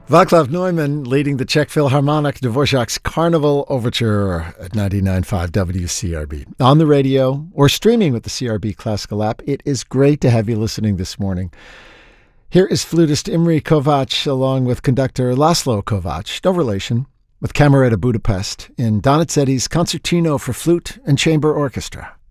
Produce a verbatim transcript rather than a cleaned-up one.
Václav Neumann leading the Czech Philharmonic Dvorak's Carnival Overture at ninety-nine point five W C R B. On the radio or streaming with the C R B Classical app, it is great to have you listening this morning. Here is flutist Imre Kovács along with conductor Laszlo Kovács, no relation, with Cameretta Budapest in Donizetti's Concertino for Flute and Chamber Orchestra.